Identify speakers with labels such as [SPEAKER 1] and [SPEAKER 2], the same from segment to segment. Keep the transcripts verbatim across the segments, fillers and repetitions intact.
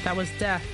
[SPEAKER 1] That was Death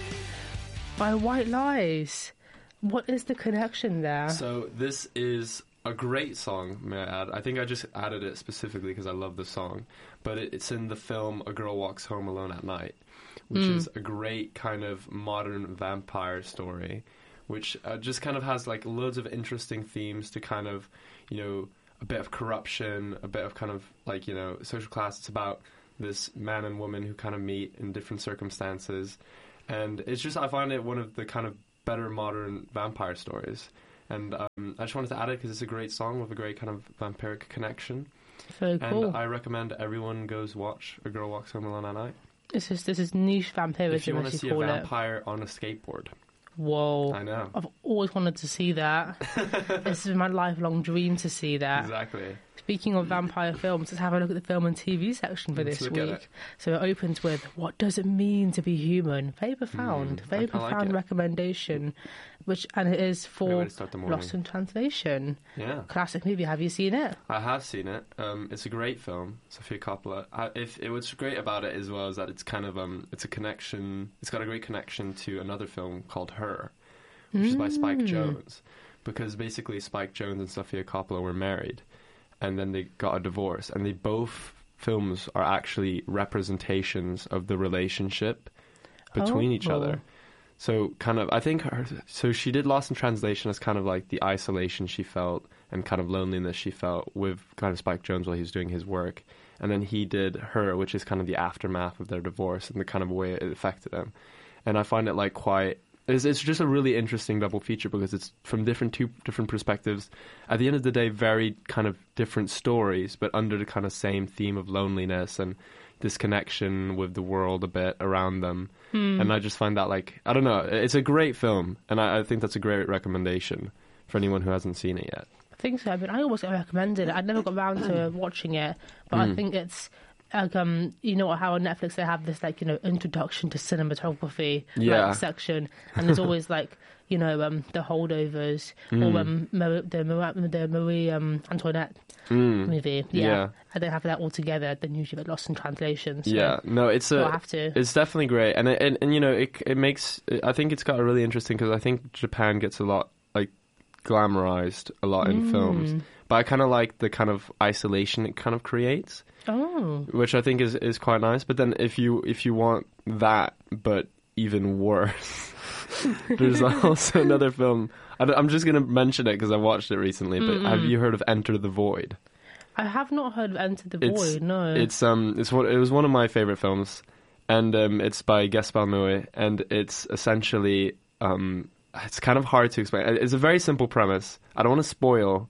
[SPEAKER 1] by White Lies. What is the connection there?
[SPEAKER 2] So this is a great song, may I add. I think I just added it specifically because I love the song. But it, it's in the film A Girl Walks Home Alone at Night, which mm. is a great kind of modern vampire story, which uh, just kind of has like loads of interesting themes to kind of, you know, a bit of corruption, a bit of kind of like, you know, social class. It's about this man and woman who kind of meet in different circumstances. And it's just, I find it one of the kind of better modern vampire stories. And um, I just wanted to add it because it's a great song with a great kind of vampiric connection.
[SPEAKER 1] Very cool.
[SPEAKER 2] And I recommend everyone goes watch A Girl Walks Home Alone at Night.
[SPEAKER 1] This is, this is niche vampirism,
[SPEAKER 2] if you want to see a
[SPEAKER 1] call
[SPEAKER 2] vampire
[SPEAKER 1] it.
[SPEAKER 2] on a skateboard.
[SPEAKER 1] Whoa.
[SPEAKER 2] I know.
[SPEAKER 1] I've always wanted to see that. This is my lifelong dream to see that.
[SPEAKER 2] Exactly.
[SPEAKER 1] Speaking of vampire films, let's have a look at the film and T V section for
[SPEAKER 2] Let's
[SPEAKER 1] this
[SPEAKER 2] look at
[SPEAKER 1] week.
[SPEAKER 2] it.
[SPEAKER 1] So it opens with, what does it mean to be human? Very profound.
[SPEAKER 2] Mm,
[SPEAKER 1] very
[SPEAKER 2] I kinda
[SPEAKER 1] profound
[SPEAKER 2] like it.
[SPEAKER 1] recommendation. Which And it is
[SPEAKER 2] Great
[SPEAKER 1] for
[SPEAKER 2] way to start the morning.
[SPEAKER 1] Lost in Translation.
[SPEAKER 2] Yeah.
[SPEAKER 1] Classic movie. Have you seen it?
[SPEAKER 2] I have seen it. Um, it's a great film, Sofia Coppola. I, if it, what's great about it as well is that it's kind of um, it's a connection. It's got a great connection to another film called Her, which mm. is by Spike Jonze, because basically Spike Jonze and Sofia Coppola were married, and then they got a divorce, and they both films are actually representations of the relationship between
[SPEAKER 1] oh.
[SPEAKER 2] each other. So kind of, I think her, so she did Lost in Translation as kind of like the isolation she felt and kind of loneliness she felt with kind of Spike Jonze while he was doing his work. And then he did Her, which is kind of the aftermath of their divorce and the kind of way it affected them. And I find it like quite, it's, it's just a really interesting double feature because it's from different two different perspectives. At the end of the day, very kind of different stories, but under the kind of same theme of loneliness and disconnection with the world a bit around them.
[SPEAKER 1] Hmm.
[SPEAKER 2] And I just find that, like, I don't know, it's a great film, and I, I think that's a great recommendation for anyone who hasn't seen it yet.
[SPEAKER 1] I think so. I mean, I always recommended it. I never got around to watching it, but mm. I think it's like, um, you know how on Netflix they have this, like, you know, introduction to cinematography
[SPEAKER 2] yeah.
[SPEAKER 1] like, section, and there's always like, you know, um, the Holdovers mm. or um, Marie, the, the Marie um, Antoinette mm. movie. Yeah. yeah, and they have that all together. Then usually get Lost in Translation. So
[SPEAKER 2] yeah, no, it's a,
[SPEAKER 1] so I have to.
[SPEAKER 2] It's definitely great, and it, and, and you know, it it makes. I think it's got a really interesting because I think Japan gets a lot like glamorized a lot in
[SPEAKER 1] mm.
[SPEAKER 2] films, but I kind of like the kind of isolation it kind of creates.
[SPEAKER 1] Oh,
[SPEAKER 2] which I think is, is quite nice. But then if you if you want that, but even worse, there's also another film. I I'm just going to mention it because I watched it recently. But mm-hmm. have you heard of Enter the Void?
[SPEAKER 1] I have not heard of Enter the
[SPEAKER 2] it's,
[SPEAKER 1] Void. No,
[SPEAKER 2] it's um it's what it was one of my favorite films, and um it's by Gaspar Noé, and it's essentially um it's kind of hard to explain. It's a very simple premise. I don't want to spoil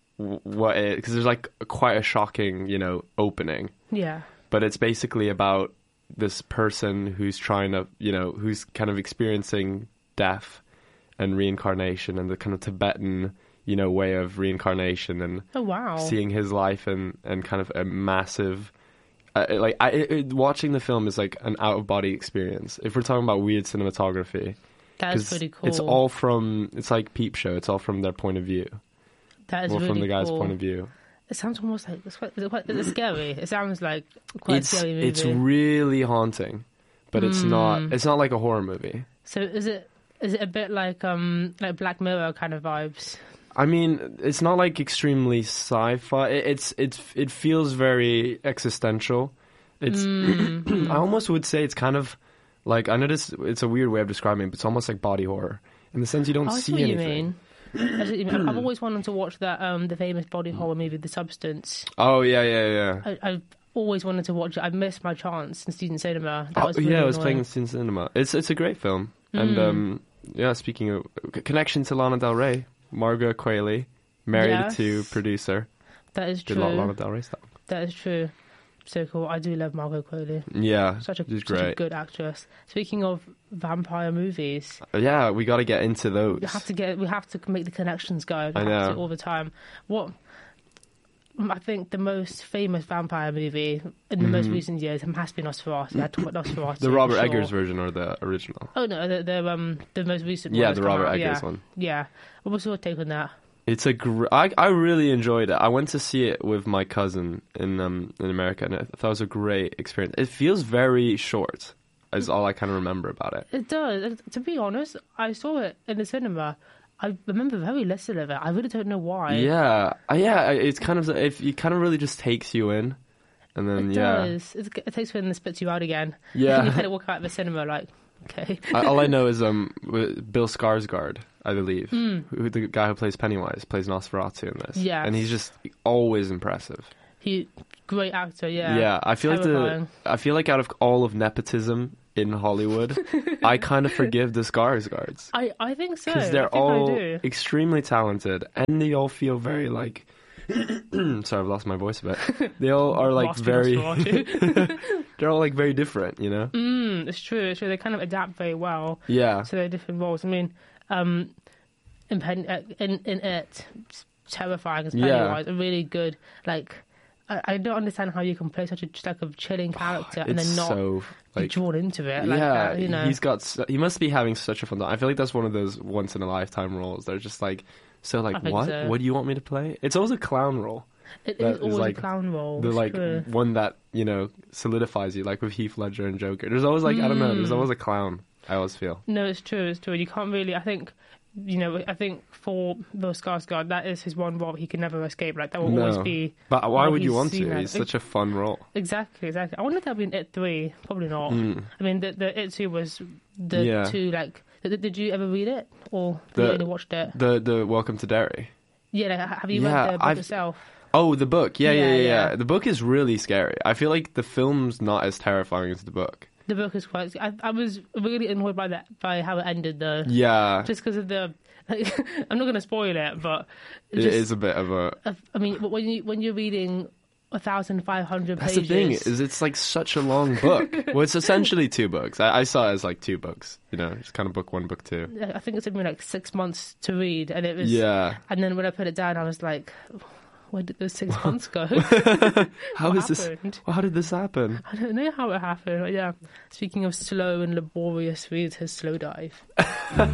[SPEAKER 2] what it, because there's like quite a shocking, you know, opening.
[SPEAKER 1] Yeah.
[SPEAKER 2] But it's basically about this person who's trying to, you know, who's kind of experiencing death and reincarnation and the kind of Tibetan, you know, way of reincarnation and
[SPEAKER 1] oh, wow.
[SPEAKER 2] seeing his life and, and kind of a massive, uh, like, I, it, watching the film is like an out-of-body experience. If we're talking about weird cinematography.
[SPEAKER 1] That's pretty cool.
[SPEAKER 2] It's all from, it's like Peep Show. It's all from their point of view.
[SPEAKER 1] That is
[SPEAKER 2] or
[SPEAKER 1] really
[SPEAKER 2] from the guy's
[SPEAKER 1] cool.
[SPEAKER 2] point of view.
[SPEAKER 1] It sounds almost like it's quite, it's quite it's scary. It sounds like quite
[SPEAKER 2] it's,
[SPEAKER 1] a scary movie.
[SPEAKER 2] It's really haunting, but it's
[SPEAKER 1] mm.
[SPEAKER 2] not. It's not like a horror movie.
[SPEAKER 1] So is it? Is it a bit like um like Black Mirror kind of vibes?
[SPEAKER 2] I mean, it's not like extremely sci-fi. It, it's it's it feels very existential. It's
[SPEAKER 1] mm.
[SPEAKER 2] I almost would say it's kind of like, I know this. It's a weird way of describing it, but it's almost like body horror in the sense you don't
[SPEAKER 1] oh,
[SPEAKER 2] see
[SPEAKER 1] what
[SPEAKER 2] anything.
[SPEAKER 1] You mean. I've always wanted to watch that um the famous body horror movie, The Substance.
[SPEAKER 2] Oh yeah, yeah, yeah.
[SPEAKER 1] I, I've always wanted to watch it. I've missed my chance in student cinema. That
[SPEAKER 2] oh,
[SPEAKER 1] was really
[SPEAKER 2] yeah, it was
[SPEAKER 1] annoying.
[SPEAKER 2] playing in student cinema. It's it's a great film,
[SPEAKER 1] mm.
[SPEAKER 2] and um yeah. Speaking of connection to Lana Del Rey, Margot Qualley, married
[SPEAKER 1] yes.
[SPEAKER 2] to producer.
[SPEAKER 1] That is
[SPEAKER 2] Did
[SPEAKER 1] true.
[SPEAKER 2] a lot of Lana Del Rey stuff.
[SPEAKER 1] That is true. So cool. I do love Margot Qualley.
[SPEAKER 2] Yeah,
[SPEAKER 1] such a
[SPEAKER 2] she's
[SPEAKER 1] such
[SPEAKER 2] great.
[SPEAKER 1] a good actress. Speaking of vampire movies,
[SPEAKER 2] yeah, we got to get into those.
[SPEAKER 1] We have to get. We have to make the connections go. We
[SPEAKER 2] I
[SPEAKER 1] have
[SPEAKER 2] know.
[SPEAKER 1] to all the time. What I think the most famous vampire movie in the mm-hmm. most recent years has been Nosferatu. I had to put Nosferatu.
[SPEAKER 2] The Robert
[SPEAKER 1] sure.
[SPEAKER 2] Eggers version or the original?
[SPEAKER 1] Oh no, the, the um the most recent.
[SPEAKER 2] Yeah,
[SPEAKER 1] one
[SPEAKER 2] the
[SPEAKER 1] come
[SPEAKER 2] Robert
[SPEAKER 1] out.
[SPEAKER 2] Eggers
[SPEAKER 1] yeah.
[SPEAKER 2] one.
[SPEAKER 1] Yeah. What was your take on that?
[SPEAKER 2] It's a gr- I, I really enjoyed it. I went to see it with my cousin in um in America, and I thought it was a great experience. It feels very short. is all I kind of remember about it.
[SPEAKER 1] It does. To be honest, I saw it in the cinema. I remember very little of it. I really don't know why.
[SPEAKER 2] Yeah, uh, yeah. It's kind of if it kind of really just takes you in, and then
[SPEAKER 1] it
[SPEAKER 2] yeah,
[SPEAKER 1] does. It, it takes you in and spits you out again.
[SPEAKER 2] Yeah,
[SPEAKER 1] and you kind of walk out of the cinema like, okay.
[SPEAKER 2] I, all I know is um Bill Skarsgård, I believe,
[SPEAKER 1] mm.
[SPEAKER 2] who, the guy who plays Pennywise, plays Nosferatu in this.
[SPEAKER 1] Yeah,
[SPEAKER 2] and he's just always impressive.
[SPEAKER 1] He great actor. Yeah,
[SPEAKER 2] yeah. I feel Terrifying. like the I feel like out of all of nepotism in Hollywood, I kind of forgive the Skarsgårds.
[SPEAKER 1] I, I think so.
[SPEAKER 2] Because they're
[SPEAKER 1] I think
[SPEAKER 2] all
[SPEAKER 1] I do.
[SPEAKER 2] extremely talented, and they all feel very like. Sorry, I've lost my voice a bit. They all are like
[SPEAKER 1] Lost
[SPEAKER 2] very. They're all like very different, you know.
[SPEAKER 1] Mm, it's true. It's true. They kind of adapt very well.
[SPEAKER 2] Yeah.
[SPEAKER 1] To their different roles. I mean, um, in Pen- in, in it, Terrifying as Pennywise,
[SPEAKER 2] yeah.
[SPEAKER 1] a really good like. I, I don't understand how you can play such a just like a chilling character
[SPEAKER 2] oh,
[SPEAKER 1] and then not
[SPEAKER 2] so, like,
[SPEAKER 1] be drawn into it. Like
[SPEAKER 2] yeah,
[SPEAKER 1] that, you know,
[SPEAKER 2] he's got. He must be having such a fun time. I feel like that's one of those once in a lifetime roles. They're just like, so like, what?
[SPEAKER 1] So.
[SPEAKER 2] What do you want me to play? It's always a clown role.
[SPEAKER 1] It is always is like, a clown role.
[SPEAKER 2] The like
[SPEAKER 1] true.
[SPEAKER 2] one that you know solidifies you, like with Heath Ledger and Joker. There's always like mm. I don't know. There's always a clown. I always feel.
[SPEAKER 1] No, it's true. It's true. You can't really. I think. You know, I think for Bill Skarsgård, that is his one role he can never escape. Like that will
[SPEAKER 2] no.
[SPEAKER 1] always be.
[SPEAKER 2] But why would you want to? He's such a fun role.
[SPEAKER 1] Exactly, exactly. I wonder if that'll be in It three. Probably not.
[SPEAKER 2] Mm.
[SPEAKER 1] I mean, the, the It two was the
[SPEAKER 2] yeah.
[SPEAKER 1] two like. Did, did you ever read it or did
[SPEAKER 2] the,
[SPEAKER 1] you only watched it?
[SPEAKER 2] The the Welcome to Derry.
[SPEAKER 1] Yeah, like, have you
[SPEAKER 2] yeah,
[SPEAKER 1] read the book
[SPEAKER 2] I've,
[SPEAKER 1] yourself?
[SPEAKER 2] Oh, the book. Yeah, yeah,
[SPEAKER 1] yeah,
[SPEAKER 2] yeah,
[SPEAKER 1] yeah.
[SPEAKER 2] yeah. The book is really scary. I feel like the film's not as terrifying as the book.
[SPEAKER 1] The book is quite. I, I was really annoyed by that, by how it ended though.
[SPEAKER 2] Yeah.
[SPEAKER 1] Just because of the. Like, I'm not going to spoil it, but
[SPEAKER 2] it
[SPEAKER 1] just,
[SPEAKER 2] is a bit of a.
[SPEAKER 1] I mean, when you when you're reading a thousand five hundred pages,
[SPEAKER 2] that's the thing is it's like such a long book. Well, it's essentially two books. I, I saw it as like two books. You know, it's kind of book one, book two.
[SPEAKER 1] I think it took me like six months to read, and it was.
[SPEAKER 2] Yeah.
[SPEAKER 1] And then when I put it down, I was like. Where did those six months go?
[SPEAKER 2] How
[SPEAKER 1] what
[SPEAKER 2] is this? Well, how did this happen?
[SPEAKER 1] I don't know how it happened. But yeah. Speaking of slow and laborious reads, his slow dive.